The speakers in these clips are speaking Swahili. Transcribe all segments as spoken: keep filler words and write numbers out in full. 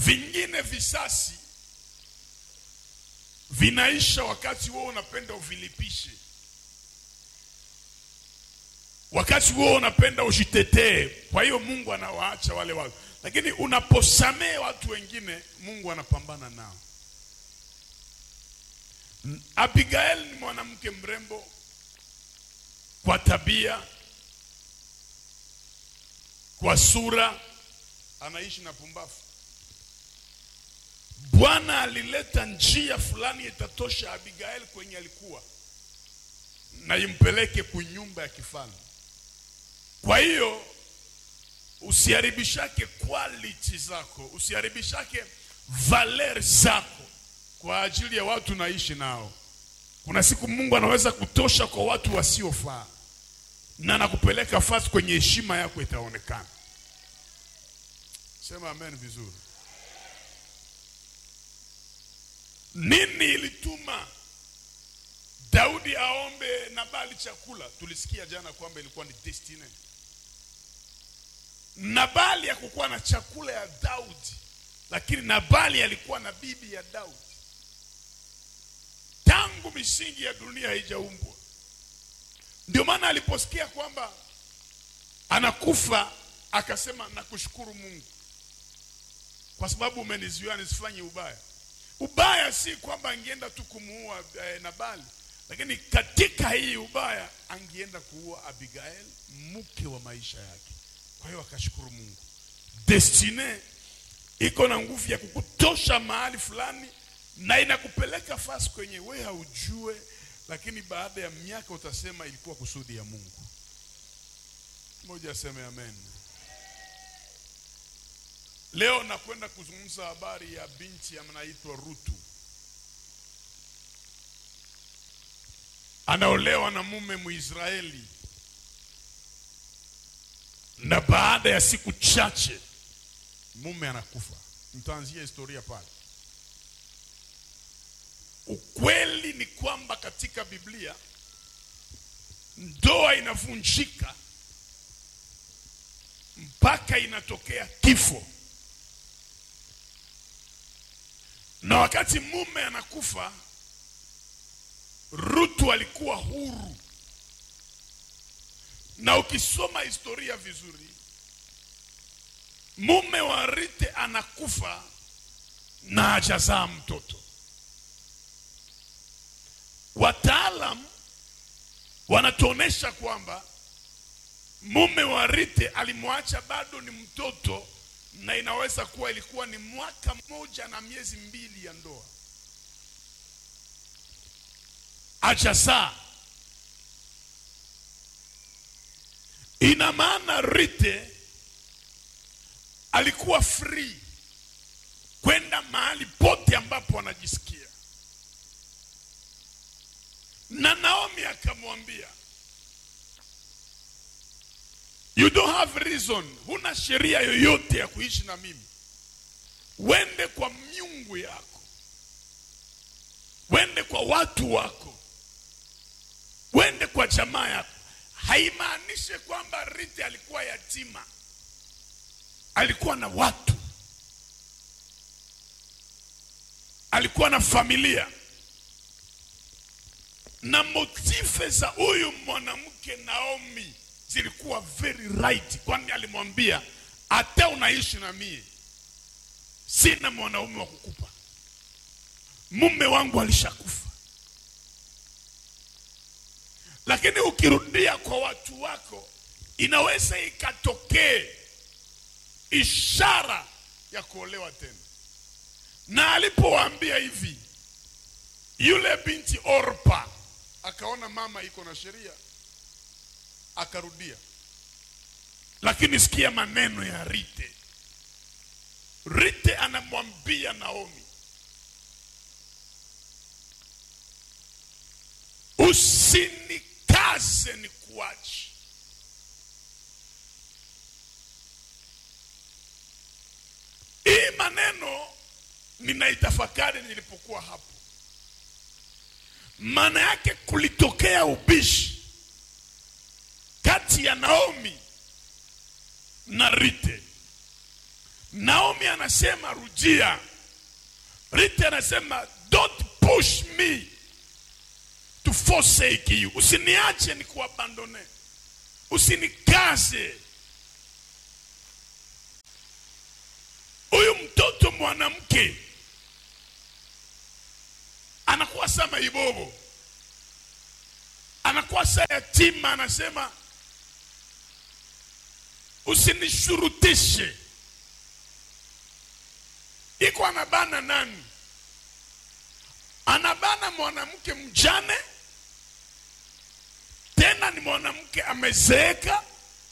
Vingine visasi vinaisha wakati wewe unapenda uvilipishe, wakati wewe unapenda ujitetee. Kwa hiyo Mungu anawaacha wale watu, lakini unaposamee watu wengine, Mungu anapambana nao. Abigail ni mwanamke mrembo kwa tabia, kwa sura, anaishi na pumbafu. Bwana alileta njia fulani itatosha Abigail kwenye alikuwa, na impeleke kwa nyumba ya kifalme. Kwa hiyo usiharibishake quality zako, usiharibishake valer zako kwa ajili ya watu naishi nao. Kuna siku Mungu anaweza kutosha kwa watu wasiofaa, na nakupeleka fasi kwenye heshima yako itaonekana. Sema amen vizuri. Nini ilituma Daudi aombe Nabali chakula? Tulisikia jana kwamba ilikuwa ni destiny. Nabali hakukuwa na chakula ya Daudi, lakini Nabali alikuwa na bibi ya Daudi. Tangu misingi ya dunia haijaumbwa. Ndio maana aliposikia kwamba anakufa akasema, nakushukuru Mungu kwa sababu umenizuia nisifanye ubaya. Ubaya si kwamba angeenda tu kumuua eh, Nabali, lakini katika hii ubaya angeenda kuua Abigail, mke wa maisha yake. Kwa hiyo akashukuru Mungu. Destiny iko na nguvu ya kukutosha mahali fulani, na inakupeleka fasi kwenye wewe haujue, lakini baada ya miaka utasema ilikuwa kusudi ya Mungu. Mmoja aseme amen. Leo nakwenda kuzungumza habari ya binti anaitwa Rutu. Anaolewa na mume Mwisraeli, na baada ya siku chache mume anakufa. Mtaanzia historia pale. Ukweli ni kwamba katika Biblia ndoa inavunjika mpaka inatokea kifo. Na wakati mume anakufa, Rutu alikuwa huru. Na ukisoma historia vizuri, mume wa Rite anakufa na hajazaa mtoto. Wataalam wanatuonesha kwamba mume wa Rite alimwacha bado ni mtoto, na inaweza kuwa ilikuwa ni mwaka mmoja na miezi mbili ya ndoa. Hajazaa. Ina maana Rite alikuwa free kwenda mahali pote ambapo anajisikia. Na Naomi akamwambia, you don't have reason, huna sheria yoyote ya kuishi na mimi. Wende kwa miungu yako, wende kwa watu wako, wende kwa jamaa yako. Haimaanishe kwamba Rite alikuwa yatima. Alikuwa na watu, alikuwa na familia. Na motife za huyu mwanamke Naomi zilikuwa very right, kwani alimwambia, hata unaishi na mie, sina mwanaume wa kukupa. Mume wangu alishakufa. Lakini ukirudia kwa watu wako, inaweza ikatokee ishara ya kuolewa tena. Na alipowaambia hivi, yule binti Orpa akaona mama iko na sheria, akarudia. Lakini sikia maneno ya Rite. Rite anamwambia Naomi, usinikaze ni kuachi. Hii maneno ninaitafakari nilipokuwa hapo. Maana yake kulitokea ubishi kati ya Naomi na Rite. Naomi anasema rudia. Rita anasema don't push me to forsake you. Usiniache ni kuabandone. Usinikaze. Huyu mtoto mwanamke anakuwa sama ibobo, anakuwa sa yatima. Anasema usinishurutishe. Iko anabana nani? Anabana mwanamke mjane, tena ni mwanamke amezeeka.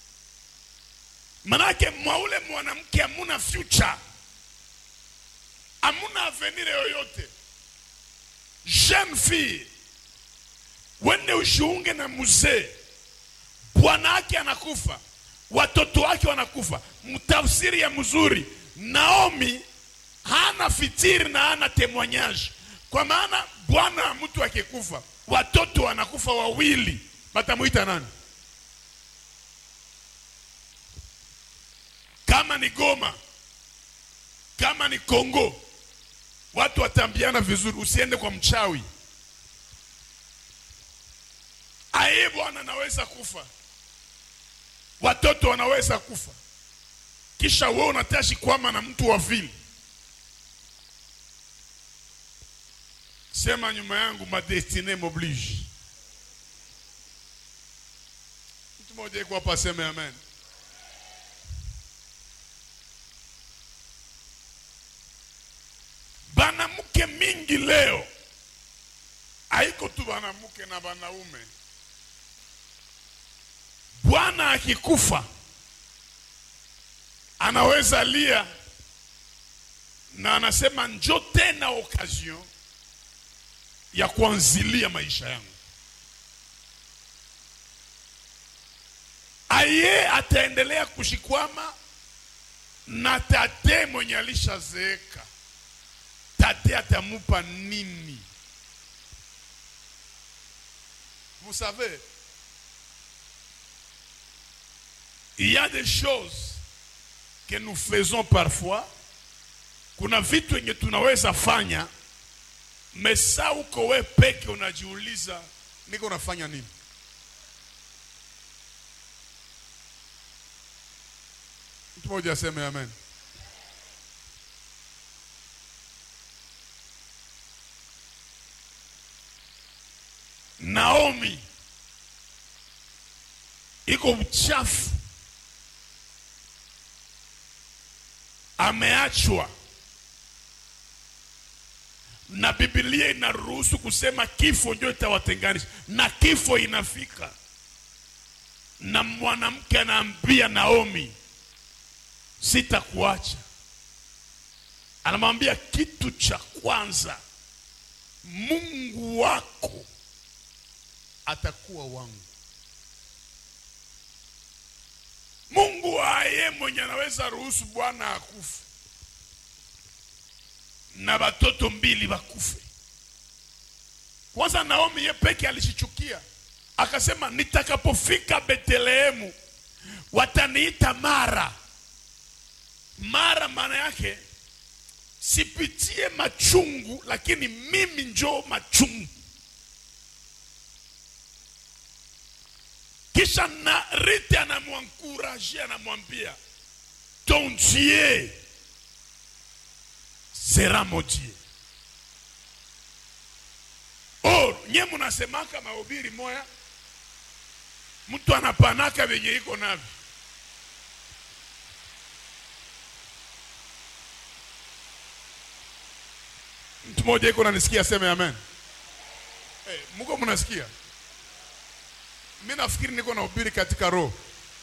Manake mwaule mwanamke amuna future, amuna avenir yoyote. Jeune fille, wende ushiunge na mzee, bwana wake anakufa, watoto wake wanakufa. Mtafsiri ya mzuri, Naomi hana fitiri na hana témoignage. Kwa maana bwana mtu akikufa, watoto wanakufa wawili, batamuita nani? Kama ni Goma, kama ni Kongo, watu watambiana vizuri. Usiende kwa mchawi. Aye, bwana anaweza kufa, watoto wanaweza kufa, kisha wewe unatashi kwama na mtu wa vile. Sema nyuma yangu, ma destinée m'oblige. Mtu mmoja yuko hapa aseme amen. Banamuke mingi leo, haiko tu banamuke na banaume. Bwana akikufa anaweza lia na anasema njoo tena occasion ya kuanzilia maisha yangu. Aye ataendelea kushikwama na tate mwenye alishazeeka. Tate atamupa nini? Vous savez, il y a des choses que nous faisons parfois. Kuna vitu yenye tunaweza fanya, mesa uko we peke unajiuliza niko nafanya nini? Mtu mmoja aseme amen. Naomi iko mchafu, ameachwa, na Biblia inaruhusu kusema kifo ndio itawatenganisha, na kifo inafika. Na mwanamke anaambia Naomi, sitakuacha. Anamwambia kitu cha kwanza, Mungu wako atakuwa wangu. Mungu aye mwenye anaweza ruhusu bwana akufe na watoto mbili wakufe. Kwanza Naomi ye peke alishichukia, akasema nitakapofika Bethlehemu wataniita Mara. Mara maana yake sipitie machungu, lakini mimi njoo machungu. Kisha na Rite anamwankuraje, anamwambia ton Dieu sera mon Dieu. Oh, nye munasemaka mahubiri moya, mtu anapanaka venye iko navi. Mtu moja iko nanisikia seme amen. Hey, muko munasikia? Mimi nafikiri niko nahubiri katika roho.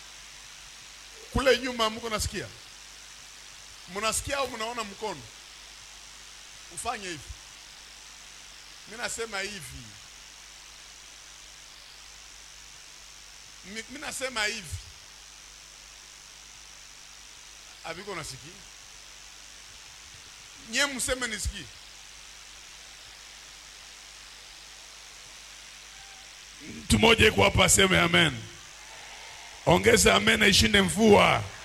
Kule nyuma muko nasikia? Munasikia au munaona mkono? Ufanye hivi. Mimi nasema hivi. Mimi nasema hivi. Abiko nasikia? Nye mseme nisikie. Mtu mmoja yuko hapa aseme amen. Ongeza amen ishinde mvua.